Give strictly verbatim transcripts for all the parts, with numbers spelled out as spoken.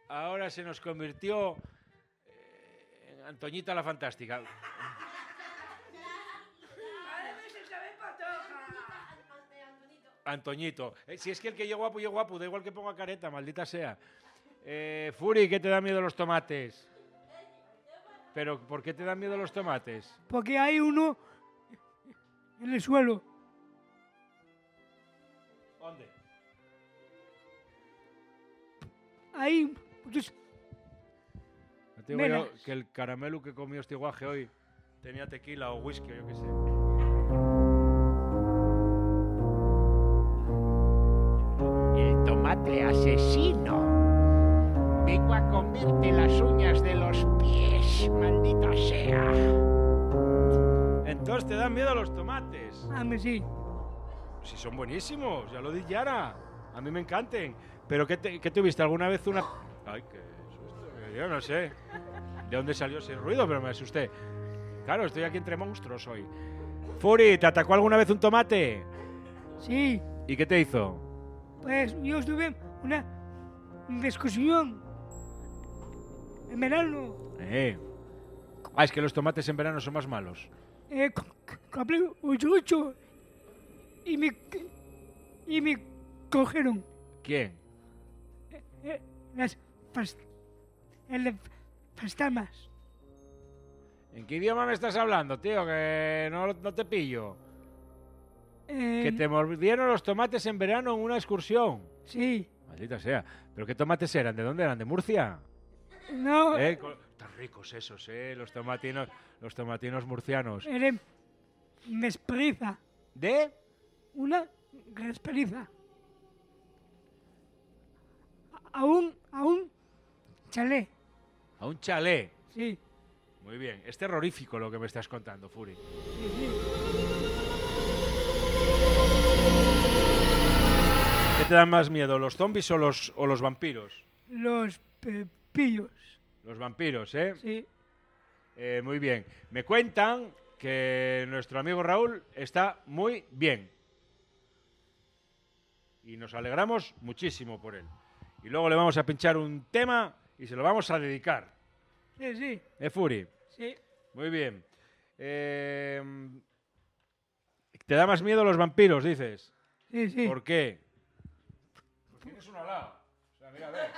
ahora se nos convirtió eh, en Antoñita la Fantástica. Antoñito. Eh, si es que el que yo guapo, yo guapo, da igual que ponga careta, maldita sea. Eh, Furi, ¿qué te da miedo los tomates? ¿Pero por qué te dan miedo los tomates? Porque hay uno en el suelo. ¿Dónde? Ahí, pues, No te digo Menas. yo que el caramelo que comió este guaje hoy tenía tequila o whisky o yo qué sé. El tomate asesino. Vengo a comerte las uñas de los pies, maldita sea. Entonces te dan miedo los tomates. a mí sí. Si son buenísimos, ya lo di Yara. A mí me encanten. ¿Pero qué, te, qué tuviste alguna vez una...? Ay, qué susto. Yo no sé de dónde salió ese ruido, pero me asusté. Claro, estoy aquí entre monstruos hoy. Furi, ¿te atacó alguna vez un tomate? Sí, ¿Y qué te hizo? pues yo estuve una discusión en verano. Eh. Ah, es que los tomates en verano son más malos. Eh, co- co- compré un chucho y me, y me cogieron ¿Quién? eh, las fas- el fastamas. ¿En qué idioma me estás hablando, tío? Que no, no te pillo. Eh, Que te mordieron los tomates en verano en una excursión. Sí, Maldita sea. ¿Pero qué tomates eran? ¿De dónde eran? ¿De Murcia? no, ¿Eh? Co- Tan ricos esos, ¿eh? Los tomatinos, los tomatinos murcianos. era mesperiza, ¿De? una mesperiza. A un, a un chalet, A un chalet. sí, Muy bien. Es terrorífico lo que me estás contando, Furi. sí, sí. ¿Qué te dan más miedo, los zombies o los, o los vampiros? Los pepillos, Los vampiros, ¿eh? sí. Eh, muy bien. Me cuentan que nuestro amigo Raúl está muy bien. Y nos alegramos muchísimo por él. Y luego le vamos a pinchar un tema y se lo vamos a dedicar. Sí, sí, ¿Eh, Furi? sí. Muy bien. Eh, ¿Te da más miedo los vampiros, dices? Sí, sí. ¿Por qué? Porque tienes uno al lado. O sea, mira, a ver.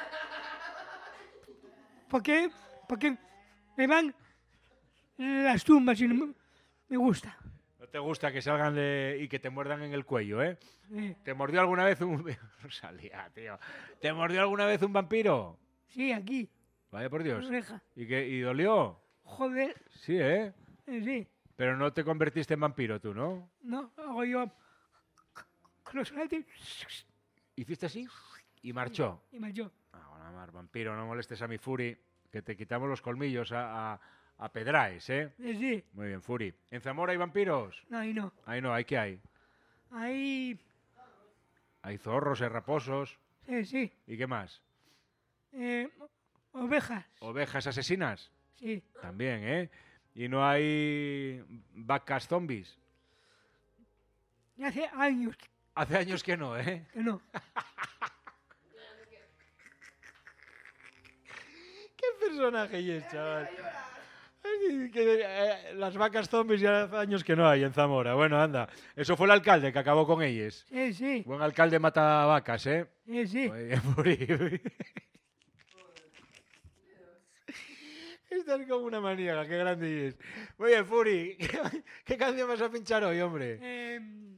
¿Por qué? Porque me van las tumbas y no me, me gusta. No te gusta que salgan de... y que te muerdan en el cuello, ¿eh? Sí, ¿Te mordió alguna vez un... No salía, tío. ¿Te mordió alguna vez un vampiro? sí, aquí, Vaya por en Dios. la oreja. ¿Y, qué, ¿Y dolió? Joder, Sí, ¿eh? eh, sí. Pero no te convertiste en vampiro tú, ¿no? No, hago yo con los saltos Hiciste así y marchó. y marchó. Ah, bueno, Mar, vampiro, no molestes a mi Furi, que te quitamos los colmillos a, a, a pedraes, ¿eh? Sí, sí. Muy bien, Furi. ¿En Zamora hay vampiros? No, ahí no. Ahí no, ¿hay qué hay? Ahí, Hay zorros, hay raposos. sí, sí. ¿Y qué más? Eh, ovejas, ¿Ovejas asesinas? sí. También, ¿eh? ¿Y no hay vacas zombies? Y hace años Hace años que no, ¿eh? que no. ¿Qué personaje es, chaval? Ay, que, eh, las vacas zombies ya hace años que no hay en Zamora. Bueno, anda. Eso fue el alcalde que acabó con ellas. Sí, sí, Buen alcalde mata vacas, ¿eh? sí, sí. Muy bien, Furi. Estás como una maníaca, qué grande es. Muy bien, Furi. ¿Qué canción vas a pinchar hoy, hombre? Em,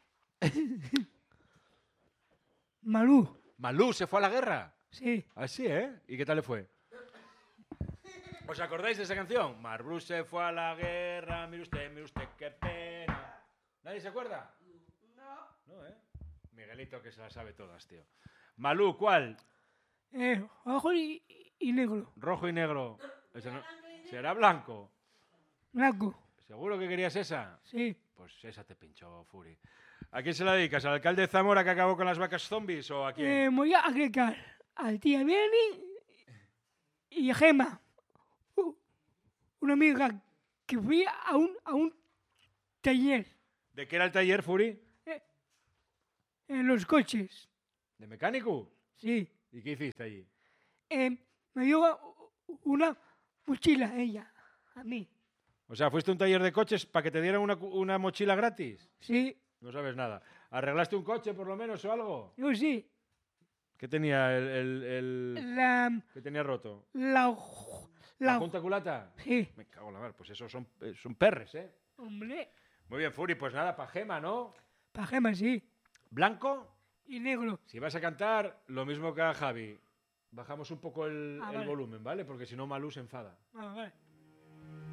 Malú, Malú se fue a la guerra. sí. Así, ¿eh? ¿Y qué tal le fue? ¿Os acordáis de esa canción? Marbrú se fue a la guerra, mire usted, mire usted, qué pena. ¿Nadie se acuerda? No. No, ¿eh? Miguelito que se las sabe todas, tío. Malú, ¿cuál? Eh, ojo y, y negro, Rojo y negro. Ese no- ¿Será blanco? blanco, ¿Seguro que querías esa? sí. Pues esa te pinchó, Furi. ¿A quién se la dedicas? ¿Al alcalde de Zamora que acabó con las vacas zombies o a quién? Eh, voy a agregar al tía Benny y a Gema, u- una amiga que fui a un, a un taller ¿De qué era el taller, Furi? en los coches. ¿De mecánico? Sí. ¿Y qué hiciste allí? eh, me dio una mochila ella, a mí. O sea, fuiste a un taller de coches para que te dieran una, cu- una mochila gratis. Sí, No sabes nada. ¿Arreglaste un coche por lo menos o algo? yo sí. ¿Qué tenía el, el, el- La, ¿Qué tenía roto? la, ¿La la, junta culata? sí, Me cago en la mar, pues esos son, eh, son perres, ¿eh? hombre, Muy bien, Furi, pues nada, pa' Gema, ¿no? pajama, sí, ¿Blanco? y negro. Si vas a cantar, lo mismo que a Javi. Bajamos un poco el, Ah, el vale. volumen, ¿vale? Porque si no, Malú se enfada. Ah, vale.